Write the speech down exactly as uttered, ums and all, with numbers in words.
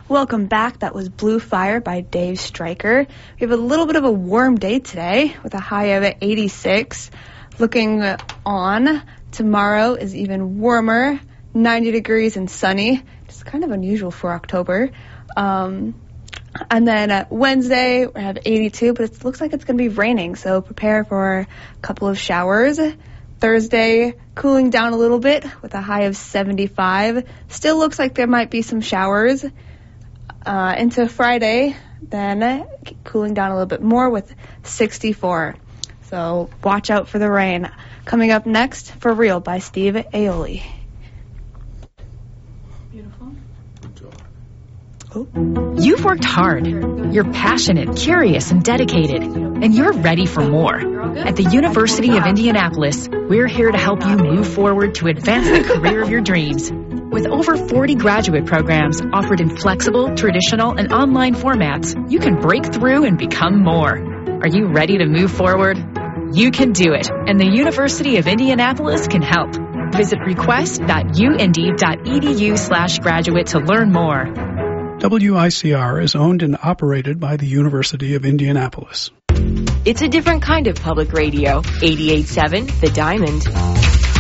Welcome back. That was Blue Fire by Dave Stryker. We have a little bit of a warm day today with a high of eighty-six. Looking on, tomorrow is even warmer, ninety degrees and sunny. It's kind of unusual for October. Um, and then uh, Wednesday, we have eighty-two, but it looks like it's going to be raining, so prepare for a couple of showers. Thursday, cooling down a little bit with a high of seventy-five. Still looks like there might be some showers. Uh, into Friday, then cooling down a little bit more with sixty-four. So watch out for the rain. Coming up next, For Real by Steve Aoli. Beautiful. Oh. You've worked hard. You're passionate, curious, and dedicated, and you're ready for more. At the University of Indianapolis, we're here to help you move forward to advance the career of your dreams. With over forty graduate programs offered in flexible, traditional, and online formats, you can break through and become more. Are you ready to move forward? You can do it, and the University of Indianapolis can help. Visit request.uindy.edu slash graduate to learn more. W I C R is owned and operated by the University of Indianapolis. It's a different kind of public radio. eighty-eight point seven The Diamond.